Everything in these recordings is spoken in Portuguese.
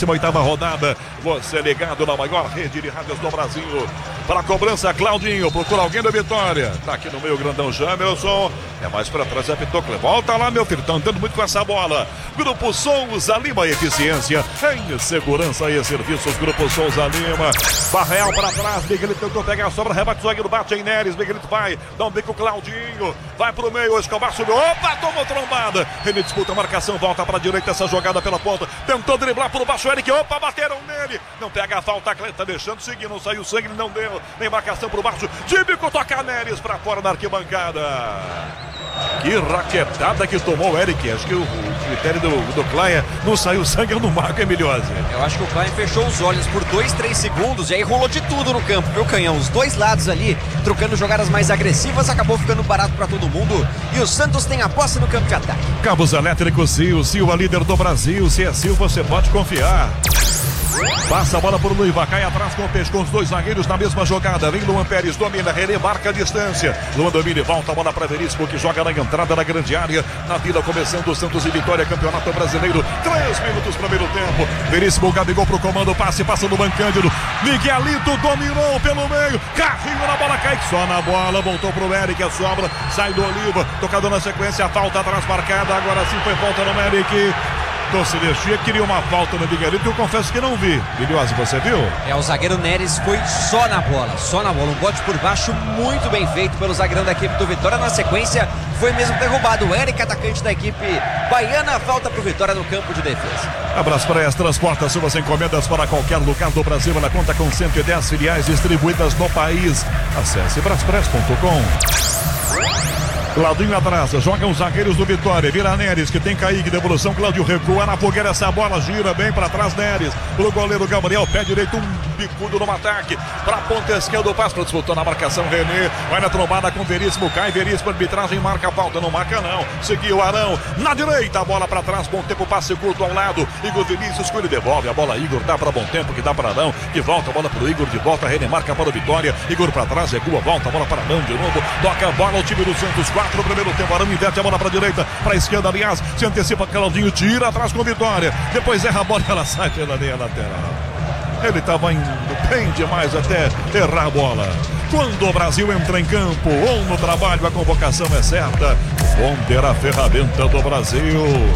18ª rodada. Você ligado na maior rede de rádios do Brasil. Para a cobrança, Claudinho, procura alguém da Vitória. Tá aqui no meio, grandão Jamerson. É mais para trás, é Pitocle. Volta lá, meu filho, tá andando muito com essa bola. Grupo Souza Lima, eficiência em segurança e serviços. Grupo Souza Lima. Barreal para trás, Miguelito tentou pegar a sobra, rebate o zagueiro, bate em Neres. Miguelito vai, dá um bico, Claudinho. Vai pro meio, Escobar subiu. Opa, tomou trombada. Ele disputa a marcação, volta para a direita, essa jogada pela ponta. Tentou driblar por baixo, Eric. Opa, bateram nele. Não pega a falta, tá deixando seguir, não saiu sangue, não deu. Nem marcação por baixo. De bico, toca Neres para fora da arquibancada. Que raquetada que tomou o Eric. Acho que o critério do Klein não saiu sangue no Marco Emiliose. Eu acho que o Klein fechou os olhos por 2, 3 segundos e aí rolou de tudo no campo, viu, Canhão? Os dois lados ali, trocando jogadas mais agressivas, acabou ficando barato pra todo mundo. E o Santos tem a posse no campo de ataque. Cabos elétricos Sil, Sil, a líder do Brasil. Se é Sil, você pode confiar. Passa a bola por Luiva, cai atrás com o peixe, com os dois zagueiros na mesma jogada. Vem Luan Pérez, domina, René marca a distância. Luan domina e volta a bola para Veríssimo, que joga na entrada da grande área. Na vida começando o Santos e Vitória, Campeonato Brasileiro. 3 minutos primeiro tempo. Veríssimo, Gabigol pro comando, passe, passa no Bancândido. Miguelito dominou pelo meio. Carrinho na bola, cai só na bola. Voltou pro Eric, a sobra, sai do Oliva. Tocador na sequência, a falta atrás marcada. Agora sim foi falta no Eric. Torcedor queria uma falta no Miguelito, eu confesso que não vi. Bilioso, você viu? O zagueiro Neres foi só na bola. Um bote por baixo muito bem feito pelo zagueirão da equipe do Vitória. Na sequência, foi mesmo derrubado. O Eric, atacante da equipe baiana, falta pro Vitória no campo de defesa. Abraço para as transporta suas encomendas para qualquer lugar do Brasil. Ela conta com 110 filiais distribuídas no país. Acesse braspress.com. Claudinho atrás, joga os zagueiros do Vitória, vira Neres, que tem Kaique, devolução, Cláudio recua na fogueira, essa bola gira bem para trás, Neres, pro goleiro Gabriel, pé direito, um bicudo no ataque, pra ponta esquerda, o passo, disputou na marcação, René, vai na trombada com Veríssimo, cai Veríssimo, arbitragem, marca a falta, não marca não, seguiu Arão, na direita, a bola para trás, Bom Tempo, passe curto ao lado, Igor Vinícius, ele devolve a bola, Igor dá para Bom Tempo, que dá para Arão, que volta a bola pro Igor, de volta, René marca para o Vitória, Igor para trás, recua, volta a bola para Arão de novo, toca a bola, o time do Santos, 4 no primeiro tempo, Arão inverte a bola para a direita, para a esquerda, aliás, se antecipa Claudinho, tira atrás com Vitória, depois erra a bola e ela sai pela linha lateral. Ele estava indo bem demais até errar a bola. Quando o Brasil entra em campo ou no trabalho, a convocação é certa. Ponder a ferramenta do Brasil.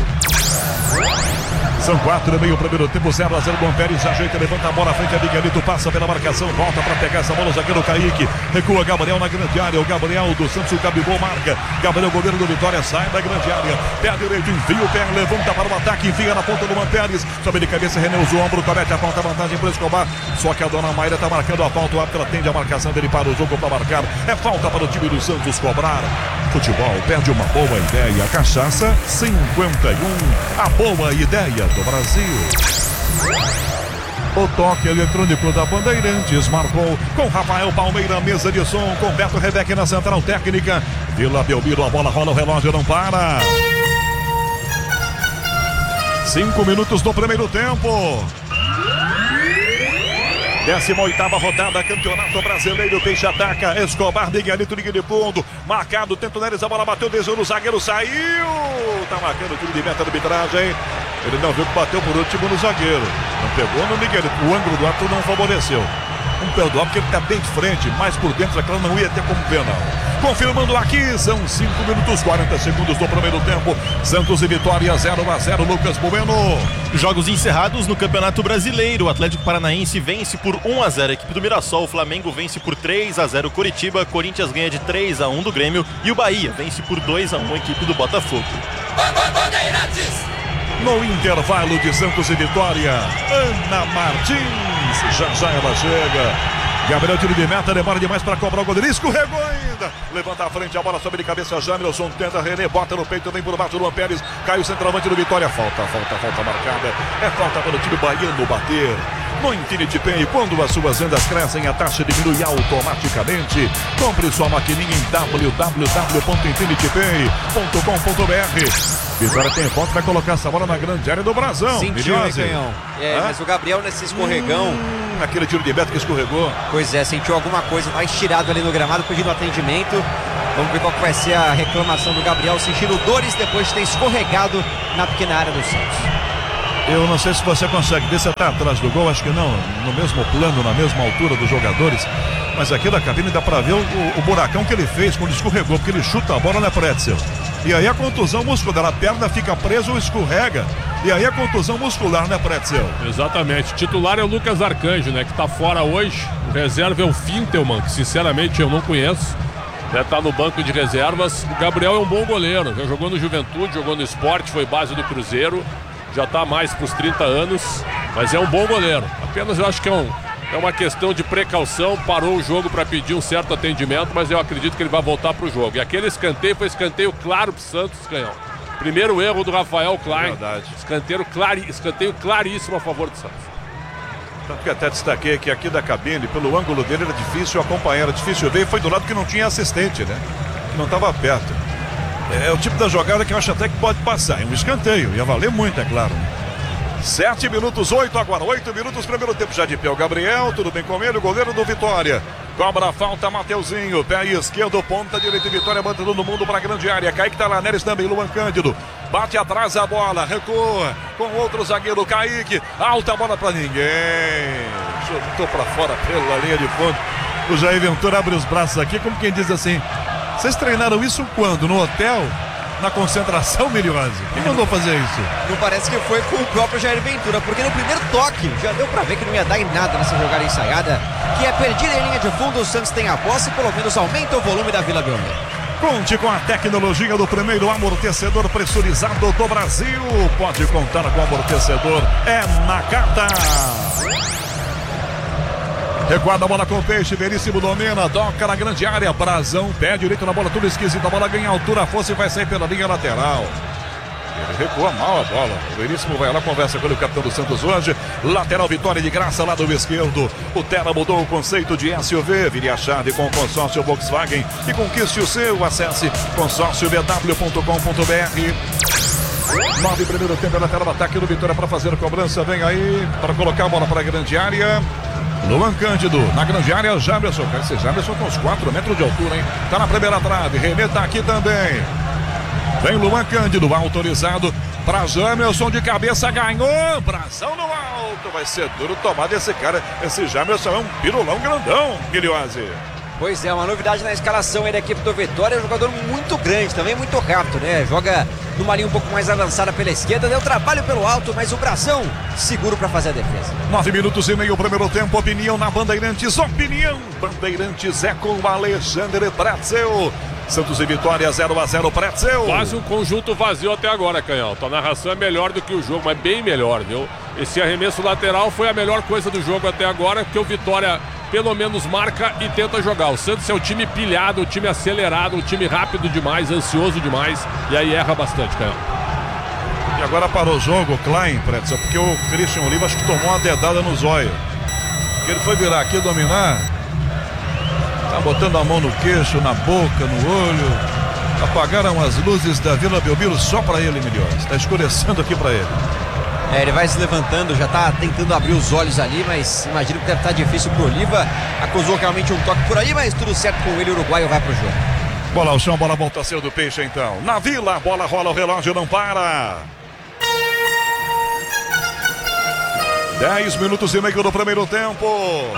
São 4,5 primeiro tempo, 0-0. Bom Pérez ajeita, levanta a bola à frente. A Miguelito passa pela marcação, volta para pegar essa bola. O zagueiro Kaique recua, Gabriel na grande área. O Gabriel do Santos, o Gabigol marca. Gabriel, goleiro do Vitória, sai da grande área. Pé direito, enfia o pé, levanta para o ataque, enfia na ponta do Bom Pérez. Sobe de cabeça, René usa o ombro, comete a falta, vantagem para o Escobar. Só que a dona Mayra está marcando a falta. O árbitro atende a marcação dele para o jogo para marcar. É falta para o time do Santos cobrar. Futebol perde uma boa ideia. Cachaça 51, a boa ideia do Brasil. O toque eletrônico da Bandeirantes marcou com Rafael Palmeira, mesa de som, com Beto Rebeque na central técnica. Vila Belmiro, a bola rola, o relógio não para. 5 minutos do primeiro tempo. 18ª rodada, Campeonato Brasileiro, Peixe ataca, Escobar, Miguelito, liga de fundo, marcado, tenta o Neres, a bola bateu, desceu no zagueiro, saiu, tá marcando o tiro de meta da arbitragem, ele não viu que bateu por último no zagueiro, não pegou no Miguelito, o ângulo do árbitro não favoreceu, não perdoar porque ele tá bem de frente, mais por dentro, aquela não ia ter como ver não. Confirmando aqui, são 5 minutos 40 segundos do primeiro tempo. Santos e Vitória 0-0, Lucas Bueno. Jogos encerrados no Campeonato Brasileiro. O Atlético Paranaense vence por 1-0 a equipe do Mirassol. O Flamengo vence por 3-0 Coritiba. Corinthians ganha de 3-1 do Grêmio. E o Bahia vence por 2-1 a equipe do Botafogo. No intervalo de Santos e Vitória, Ana Martins. Já ela chega. Gabriel, tiro de meta, demora demais para cobrar o goleiro, escorregou ainda, levanta a frente, a bola sobe de cabeça, Jamerson tenta, René bota no peito, vem por baixo, Luan Pérez, cai o centroavante do Vitória, falta marcada, é falta para o time baiano bater. No Infinity Pay, quando as suas vendas crescem, a taxa diminui automaticamente. Compre sua maquininha em www.infinitypay.com.br. Vitória tem foto, vai colocar essa bola na grande área do Brasão. Sentiu, né, Canhão? Mas o Gabriel nesse escorregão... aquele tiro de meta que escorregou. Pois é, sentiu alguma coisa, tá estirado ali no gramado, pedindo atendimento. Vamos ver qual que vai ser a reclamação do Gabriel, sentindo dores depois de ter escorregado na pequena área do Santos. Eu não sei se você consegue ver, você está atrás do gol, acho que não, no mesmo plano, na mesma altura dos jogadores, mas aqui da cabine dá para ver o buracão que ele fez quando escorregou, porque ele chuta a bola, né, Pretzel? E aí a contusão muscular, a perna fica presa ou escorrega, e aí a contusão muscular, né, Pretzel? Exatamente, o titular é o Lucas Arcanjo, né, que tá fora hoje, o reserva é o Fintelman, que sinceramente eu não conheço, tá no banco de reservas. O Gabriel é um bom goleiro, já jogou no Juventude, jogou no Sport, foi base do Cruzeiro, já tá mais pros 30 anos, mas é um bom goleiro. Apenas eu acho que é uma questão de precaução, parou o jogo para pedir um certo atendimento, mas eu acredito que ele vai voltar pro jogo. E aquele escanteio foi escanteio claro pro Santos, Canhão. Primeiro erro do Rafael Klein, escanteio claríssimo a favor do Santos. Tanto que até destaquei que aqui da cabine, pelo ângulo dele, era difícil acompanhar, era difícil ver, e foi do lado que não tinha assistente, né? Que não estava perto. É o tipo da jogada que eu acho até que pode passar. É um escanteio, ia valer muito, é claro. 7 minutos, 8 agora, 8 minutos, primeiro tempo já de pé. O Gabriel, tudo bem com ele, o goleiro do Vitória. Cobra a falta, Mateuzinho, pé esquerdo, ponta direita, Vitória, manda todo mundo para a grande área. Kaique tá lá, Neres também, Luan Cândido. Bate atrás a bola, recua com outro zagueiro, Kaique. Alta bola para ninguém. Chutou para fora pela linha de fundo. O Jair Ventura abre os braços aqui, como quem diz assim: vocês treinaram isso quando? No hotel? Na concentração, Miliose? Quem mandou fazer isso? Não parece que foi com o próprio Jair Ventura, porque no primeiro toque já deu pra ver que não ia dar em nada nessa jogada ensaiada, que é perdida em linha de fundo. O Santos tem a posse e pelo menos aumenta o volume da Vila Belmiro. Conte com a tecnologia do primeiro amortecedor pressurizado do Brasil. Pode contar com o amortecedor, é Nakata. Recuada a bola com o Peixe, Veríssimo domina, toca na grande área, Brazão, pé direito na bola, tudo esquisito, a bola ganha altura, a força e vai sair pela linha lateral. Ele recua mal a bola, o Veríssimo vai lá, conversa com o capitão do Santos hoje, lateral Vitória de graça lá do esquerdo. O Terra mudou o conceito de SUV, vire a chave com o consórcio Volkswagen e conquiste o seu, acesse consórciobw.com.br. 9 primeiro tempo, lateral ataque do Vitória para fazer a cobrança, vem aí para colocar a bola para a grande área. Luan Cândido, na grande área, Jamerson. Esse Jamerson com uns 4 metros de altura, hein? Tá na primeira trave, remeta aqui também. Vem Luan Cândido, autorizado para Jamerson de cabeça, ganhou. Brazão no alto, vai ser duro tomar desse cara. Esse Jamerson é um pirulão grandão, Guilhoase. Pois é, uma novidade na escalação aí da equipe do Vitória, é um jogador muito grande, também muito rápido, né? Joga numa linha um pouco mais avançada pela esquerda, deu trabalho pelo alto, mas o Brazão seguro para fazer a defesa. 9 minutos e meio, primeiro tempo, opinião na Bandeirantes, opinião Bandeirantes é com o Alexandre Pretzel. Santos e Vitória 0-0, Pretzel. Quase um conjunto vazio até agora, Canhão. Tua narração é melhor do que o jogo, mas bem melhor, viu? Esse arremesso lateral foi a melhor coisa do jogo até agora, porque o Vitória pelo menos marca e tenta jogar. O Santos é um time pilhado, um time acelerado, um time rápido demais, ansioso demais, e aí erra bastante, Canhão. E agora parou o jogo, o Klein, Pretzel, porque o Christian Oliva acho que tomou uma dedada no zóio. Porque ele foi virar aqui, dominar, tá botando a mão no queixo, na boca, no olho. Apagaram as luzes da Vila Belmiro só para ele, Milhões. Tá escurecendo aqui para ele. Ele vai se levantando, já tá tentando abrir os olhos ali, mas imagino que deve estar difícil pro Oliva. Acusou realmente um toque por aí, mas tudo certo com ele, o uruguaio vai pro jogo. Bola ao chão, bola volta a ser do Peixe então. Na Vila, bola rola, o relógio não para. 10 minutos e meio do primeiro tempo.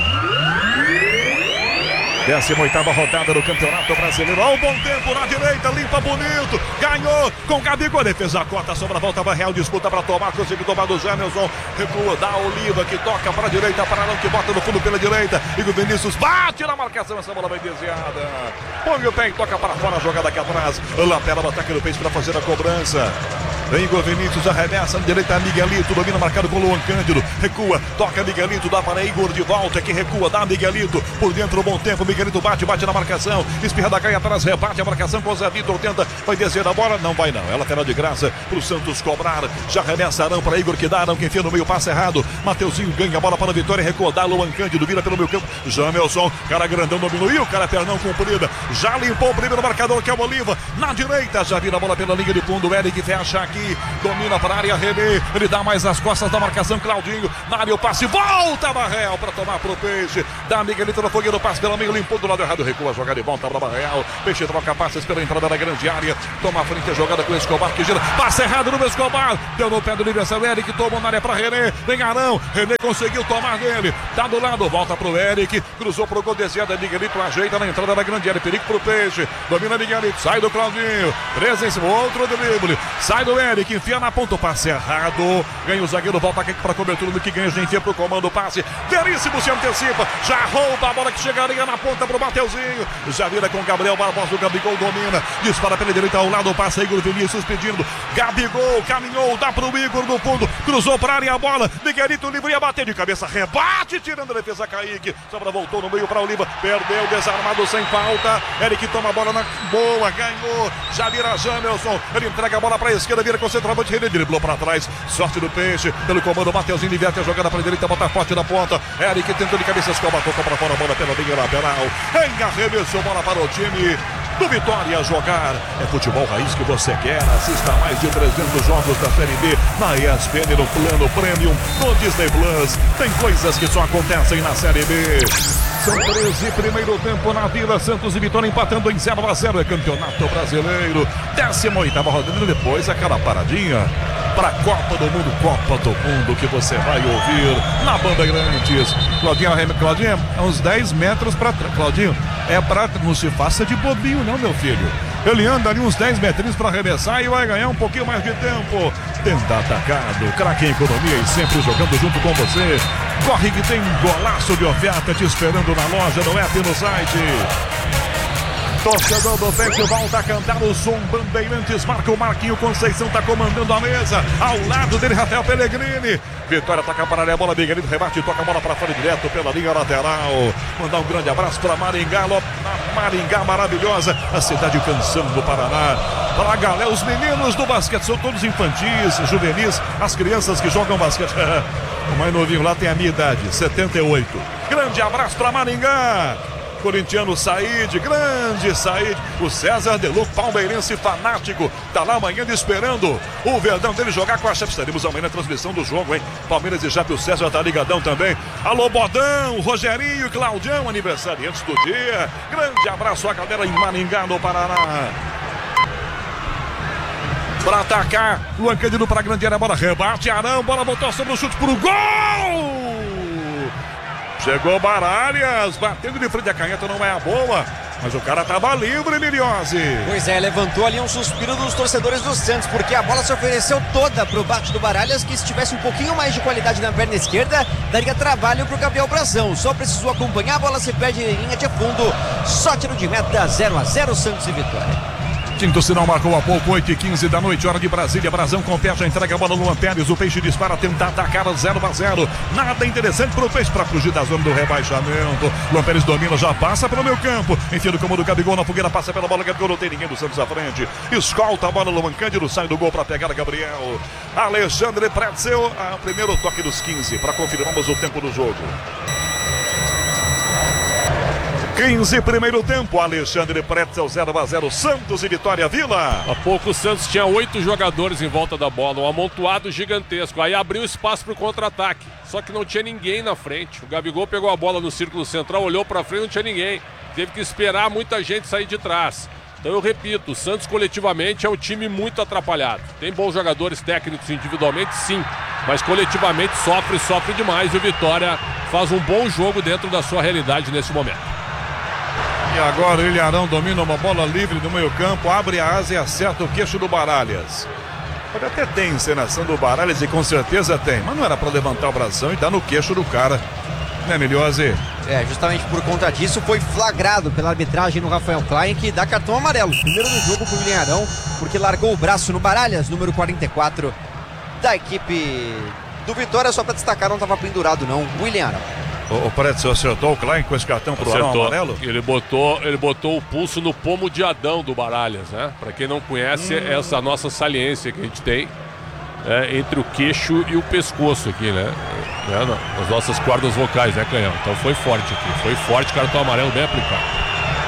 18ª rodada do Campeonato Brasileiro. Olha o bom tempo na direita, limpa bonito, ganhou com Gabigol, defesa corta, sobra, volta, vai real, disputa para tomar, conseguiu tomar do Jamerson, recua da Oliva, que toca para a direita, Paralão que bota no fundo pela direita, e o Vinícius bate na marcação, essa bola vai desviada, põe o pé e toca para fora, a jogada aqui atrás, lateral do ataque do Peixe para fazer a cobrança. Vem Igor Vinícius, arremessa na direita, Miguelito, domina marcado com o Luan Cândido, recua, toca Miguelito, dá para Igor de volta, que recua, dá Miguelito, por dentro, bom tempo, Miguelito bate na marcação, espirra da caia atrás, rebate a marcação com o Zé Vitor, tenta, vai descer a bola, não vai não, é lateral de graça pro Santos cobrar, já arremessa Arão para Igor que dá, Arão que enfia no meio, passe errado, Mateuzinho ganha a bola para a Vitória, recua, dá Luan Cândido, vira pelo meio campo, Jamelson, cara grandão dominou, e o cara pernão comprida, já limpou o primeiro marcador que é o Oliva, na direita, já vira a bola pela linha de fundo, Eric fecha aqui, aqui. Domina para a área, René. Ele dá mais as costas da marcação, Claudinho. Na área o passe, volta Barreal para tomar pro Peixe. Dá Miguelito no fogueiro, passe pelo meio, limpou do lado errado, recua, joga de volta para Barreal. Peixe troca passes pela entrada da grande área. Toma a frente a jogada com o Escobar que gira. Passe errado no Escobar. Deu no pé do Universal, Eric tomou na área para René. Vem Arão. René conseguiu tomar dele. Tá do lado, volta pro Eric. Cruzou pro gol desviado. Miguelito ajeita na entrada da grande área. Perigo pro Peixe. Domina Miguelito. Sai do Claudinho. Presença, outro drible. Sai do Eric. Enfia na ponta. O passe errado. Ganha o zagueiro. Volta aqui para cobertura do que ganha. Já enfia pro comando. Passe. Veríssimo se antecipa. Já rouba a bola que chegaria na ponta pro Mateuzinho. Já vira com Gabriel Barbosa. O Gabigol domina. Dispara pela direita ao lado. Passa Igor Vinícius pedindo. Gabigol caminhou. Dá pro Igor no fundo. Cruzou pra área a bola. Miguelito livre ia bater de cabeça. Rebate. Tirando a defesa Kaique. Sobra voltou no meio para Oliva. Perdeu. Desarmado sem falta. Eric toma a bola na boa. Ganhou. Já vira Jamelson. Ele entrega a bola pra esquerda. Vira com o centroavante. Ele driblou pra trás. Sorte do Peixe. Pelo comando. Mateuzinho inverte a jogada pra direita. Bota forte na ponta. Eric tentou de cabeça. Escobar. Tocou pra fora a bola pela linha lateral. Arremessou bola para o time do Vitória jogar. É futebol raiz que você quer. Assista a mais de 300 jogos da Série B na ESPN, no plano Premium, no Disney Plus. Tem coisas que só acontecem na Série B. São 13, primeiro tempo na Vila. Santos e Vitória empatando em 0-0. É Campeonato Brasileiro, 18ª rodada. Depois aquela paradinha para a Copa do Mundo, que você vai ouvir na Bandeirantes. Claudinho, é uns 10 metros para trás. Claudinho, não se faça de bobinho não, meu filho. Ele anda ali uns 10 metrinhos para arremessar e vai ganhar um pouquinho mais de tempo. Tenta atacado, craque em economia e sempre jogando junto com você. Corre que tem golaço de oferta te esperando na loja, no app e no site. Torcedor do Peixe volta a cantar o som Bandeirantes. Marca o Marquinho Conceição, tá comandando a mesa. Ao lado dele, Rafael Pellegrini. Vitória ataca para a bola, Miguelito rebate, toca a bola para fora direto pela linha lateral. Mandar um grande abraço para Maringá, Maringá maravilhosa, a cidade canção do Paraná. Para a galera, os meninos do basquete são todos infantis, juvenis, as crianças que jogam basquete. O mais novinho lá tem a minha idade, 78. Grande abraço para Maringá. Corintiano Said, grande Said, o César Deluc, palmeirense fanático, tá lá amanhã esperando o Verdão dele jogar com a Chape. Estaremos amanhã na transmissão do jogo, hein? Palmeiras e Chape, o César tá ligadão também. Alô, Bodão, Rogerinho, Claudião, aniversariantes do dia. Grande abraço à galera em Maringá, no Paraná. Para atacar, Luan Cândido para a grande área, bola rebate, Arão, bola botou sobre o chute pro gol! Chegou Baralhas, batendo de frente, a canheta não é a boa, mas o cara tava livre, Liriose. Pois é, levantou ali um suspiro dos torcedores do Santos, porque a bola se ofereceu toda pro bate do Baralhas, que se tivesse um pouquinho mais de qualidade na perna esquerda, daria trabalho pro Gabriel Brazão. Só precisou acompanhar, a bola se perde em linha de fundo, só tiro de meta, 0-0 Santos e Vitória. Quinto sinal marcou há pouco, 8h15 da noite, hora de Brasília. Brazão com pé, já entrega a bola no Luan Pérez. O Peixe dispara, tenta atacar 0-0. Nada interessante pro Peixe para fugir da zona do rebaixamento. Luan Pérez domina, já passa pelo meio campo. Enfia no comando do Gabigol na fogueira, passa pela bola. Gabigol não tem ninguém do Santos à frente. Escolta a bola, Luan Cândido sai do gol para pegar Gabriel. Alexandre Pretzel, primeiro toque dos 15 para confirmarmos o tempo do jogo. 15, primeiro tempo, Alexandre Pretzel, 0-0, Santos e Vitória Vila. Há pouco o Santos tinha 8 jogadores em volta da bola, um amontoado gigantesco. Aí abriu espaço para o contra-ataque, só que não tinha ninguém na frente. O Gabigol pegou a bola no círculo central, olhou para frente, não tinha ninguém. Teve que esperar muita gente sair de trás. Então eu repito, o Santos coletivamente é um time muito atrapalhado. Tem bons jogadores técnicos individualmente, sim, mas coletivamente sofre demais. E o Vitória faz um bom jogo dentro da sua realidade nesse momento. E agora o Ilharão domina uma bola livre no meio campo, abre a asa e acerta o queixo do Baralhas. Pode até ter encenação do Baralhas e com certeza tem, mas não era para levantar o bração e dar no queixo do cara, né, Miliose? Justamente por conta disso foi flagrado pela arbitragem no Rafael Klein, que dá cartão amarelo, primeiro do jogo pro William Arão, porque largou o braço no Baralhas, número 44 da equipe do Vitória. Só para destacar, não estava pendurado não, William Arão. O Pretzel acertou o Klein com esse cartão pro Arão amarelo? Ele botou o pulso no pomo de Adão do Baralhas, né? Para quem não conhece, essa nossa saliência que a gente tem entre o queixo e o pescoço aqui, né? Nas nossas cordas vocais, né, Canhão? Então foi forte aqui, foi forte, cartão amarelo bem aplicado.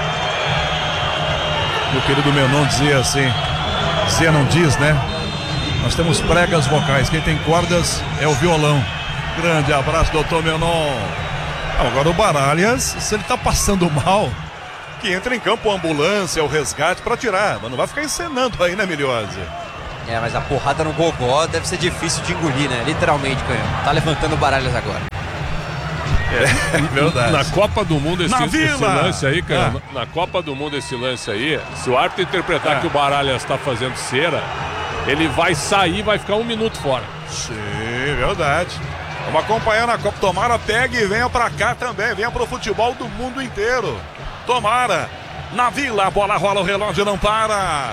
Meu querido Menon dizia assim, Zé não diz, né? Nós temos pregas vocais, quem tem cordas é o violão. Grande abraço, doutor Menon. Agora o Baralhas, se ele tá passando mal, que entra em campo a ambulância, o resgate pra tirar, mas não vai ficar encenando aí, né, Miliose? Mas a porrada no gogó deve ser difícil de engolir, né? Literalmente, Canhão. Tá levantando o Baralhas agora. É verdade. Na Copa do Mundo esse lance aí, cara, Ah. na Copa do Mundo esse lance aí, se o árbitro interpretar que o Baralhas tá fazendo cera, ele vai sair, vai ficar 1 minuto fora. Sim, verdade. Vamos acompanhar na Copa. Tomara pegue e venha pra cá também. Venha pro futebol do mundo inteiro. Tomara. Na Vila, a bola rola, o relógio não para.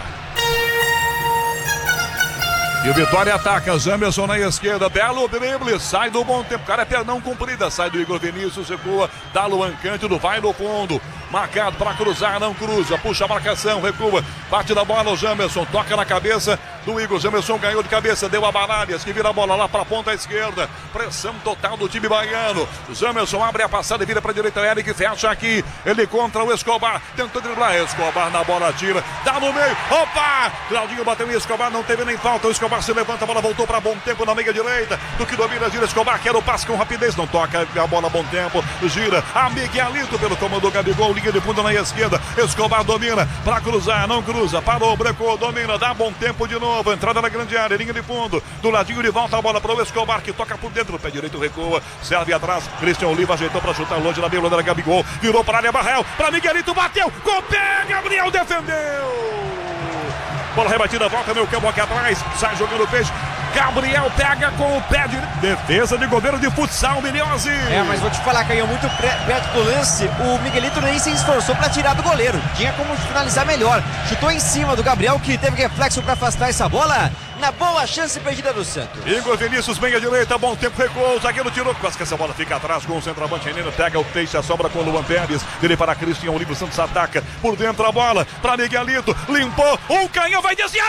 E o Vitória ataca, Jamerson na esquerda, belo drible, sai do bom tempo, cara é pernão comprida, sai do Igor Vinícius, recua, dá Luan Cândido, vai no fundo, marcado para cruzar, não cruza, puxa a marcação, recua, bate da bola o Jamerson, toca na cabeça do Igor, Jamerson ganhou de cabeça, deu a Baralhas, que vira a bola lá para a ponta esquerda, pressão total do time baiano, Jamerson abre a passada e vira para a direita, Eric fecha aqui, ele contra o Escobar, tenta driblar, Escobar na bola, tira, dá no meio, opa, Claudinho bateu em Escobar, não teve nem falta, o Escobar se levanta, a bola voltou para bom tempo na meia direita, do que domina, gira Escobar, quer o passe com rapidez, não toca a bola a bom tempo, gira, a Miguelito pelo comando Gabigol, linha de fundo na esquerda, Escobar domina, para cruzar, não cruza, parou, brecou, domina, dá bom tempo de novo, entrada na grande área, linha de fundo, do ladinho de volta a bola para o Escobar, que toca por dentro, pé direito recua, serve atrás, Christian Oliva ajeitou para chutar longe na meia da Gabigol, virou para a área, Barrel, para Miguelito, bateu, com o pé, Gabriel defendeu! Bola rebatida, volta meio campo aqui atrás, sai jogando o peixe. Gabriel pega com o pé de defesa de goleiro de futsal, Miliose. Mas vou te falar, Canhão, muito perto do lance, o Miguelito nem se esforçou para tirar do goleiro. Tinha como finalizar melhor. Chutou em cima do Gabriel, que teve reflexo para afastar essa bola. Na boa chance perdida do Santos. Igor Vinícius, bem à direita, bom tempo, recuou, o zagueiro tirou, quase que essa bola fica atrás com o centroavante Renino, pega o peixe, a sobra com o Luan Pérez, ele para Christian Oliva, Santos ataca, por dentro a bola, para Miguelito, limpou, o Canhão vai desviar,